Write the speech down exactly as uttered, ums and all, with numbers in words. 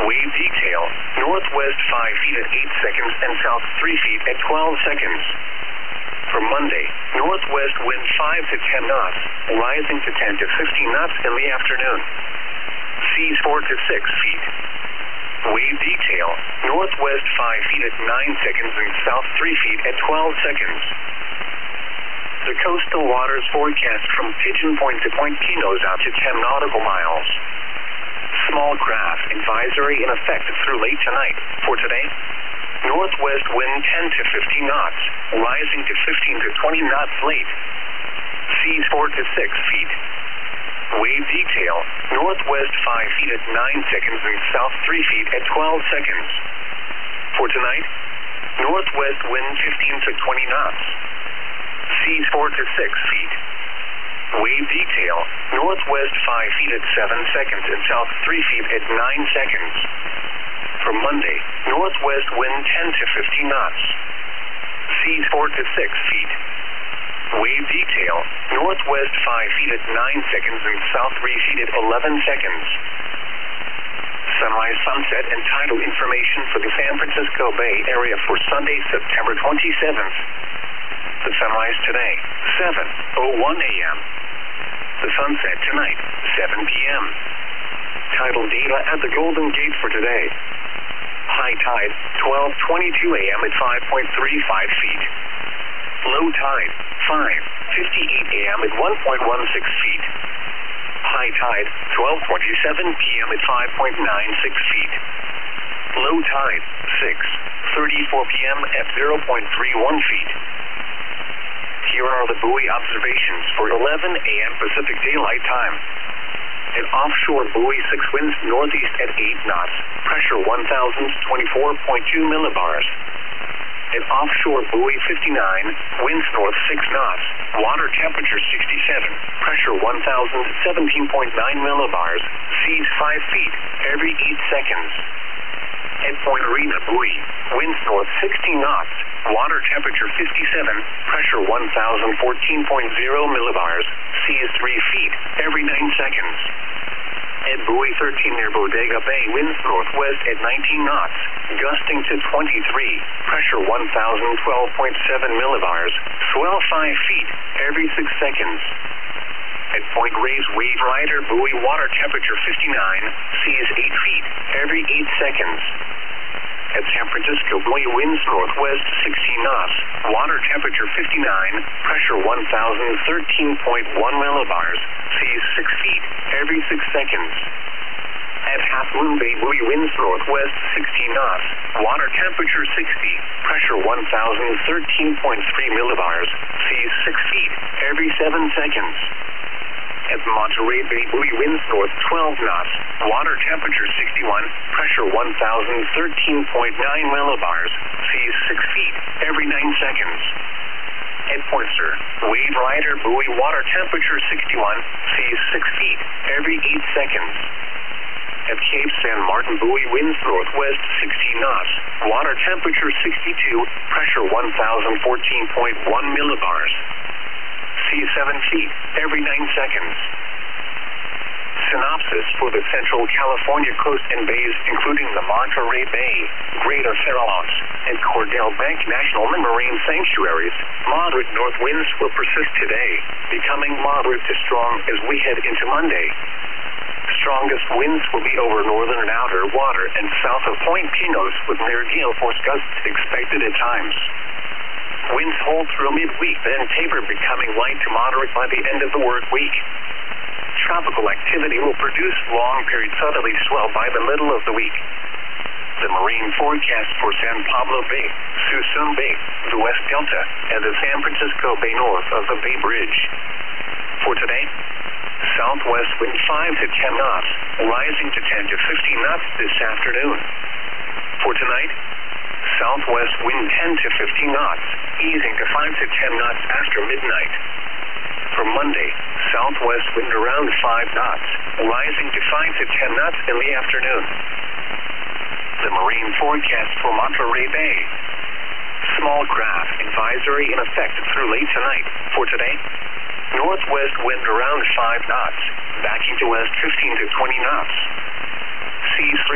Wave detail, northwest five feet at eight seconds and south three feet at twelve seconds. For Monday, northwest wind five to ten knots, rising to ten to fifteen knots in the afternoon. Seas four to six feet. Wave detail, northwest five feet at nine seconds and south three feet at twelve seconds. The coastal waters forecast from Pigeon Point to Point Pinos out to ten nautical miles. Small craft advisory in effect through late tonight. For today, northwest wind ten to fifteen knots, rising to fifteen to twenty knots late. Seas four to six feet. Wave detail, northwest five feet at nine seconds and south three feet at twelve seconds. For tonight, northwest wind fifteen to twenty knots. Seas four to six feet. Wave detail, northwest five feet at seven seconds and south three feet at nine seconds. For Monday, northwest wind ten to fifteen knots. Seas four to six feet. Wave detail, northwest five feet at nine seconds and south three feet at eleven seconds. Sunrise, sunset, and tidal information for the San Francisco Bay Area for Sunday, September twenty-seventh. The sunrise today, seven oh one a m The sunset tonight, seven p m Tidal data at the Golden Gate for today. High tide, twelve twenty-two a m at five point three five feet. Low tide, five fifty-eight a m at one point one six feet. High tide, twelve twenty-seven p m at five point nine six feet. Low tide, six thirty-four p m at zero point three one feet. Here are the buoy observations for eleven a m Pacific Daylight Time. An offshore buoy six winds northeast at eight knots, pressure one thousand twenty-four point two millibars. An offshore buoy fifty-nine, winds north six knots, water temperature sixty-seven, pressure one thousand seventeen point nine millibars, seas five feet, every eight seconds. At Point Arena buoy, winds north sixteen knots, water temperature fifty-seven, pressure one thousand fourteen point zero millibars, seas three feet, every nine seconds. At buoy thirteen near Bodega Bay, winds northwest at nineteen knots, gusting to twenty-three, pressure one thousand twelve point seven millibars, swell five feet, every six seconds. At Point Reyes Wave Rider buoy, water temperature fifty-nine, seas eight feet, every eight seconds. At San Francisco buoy, winds northwest sixteen knots, water temperature fifty-nine, pressure one thousand thirteen point one millibars, seas six feet, every six seconds. At Half Moon Bay buoy, winds northwest sixteen knots, water temperature sixty, pressure one thousand thirteen point three millibars, seas six feet, every seven seconds. At Monterey Bay buoy, winds north twelve knots, water temperature sixty-one, pressure one thousand thirteen point nine millibars, seas six feet, every nine seconds. At Point Sur, Wave Rider buoy, water temperature sixty-one, seas six feet, every eight seconds. At Cape San Martin buoy, winds northwest sixteen knots, water temperature sixty-two, pressure one thousand fourteen point one millibars. Seas seven feet, every nine seconds. Synopsis for the Central California coast and bays, including the Monterey Bay, Greater Farallones, and Cordell Bank National Marine Sanctuaries. Moderate north winds will persist today, becoming moderate to strong as we head into Monday. Strongest winds will be over northern and outer water and south of Point Pinos, with near gale force gusts expected at times. Winds hold through midweek, then taper, becoming light to moderate by the end of the work week. Tropical activity will produce long-period southerly swell by the middle of the week. The marine forecast for San Pablo Bay, Suisun Bay, the West Delta, and the San Francisco Bay north of the Bay Bridge. For today, southwest wind five to ten knots, rising to ten to fifteen knots this afternoon. For tonight, southwest wind ten to fifteen knots, easing to five to ten knots after midnight. For Monday, southwest wind around five knots, rising to five to ten knots in the afternoon. The marine forecast for Monterey Bay. Small craft advisory in effect through late tonight. For today, northwest wind around five knots, backing to west fifteen to twenty knots. Seas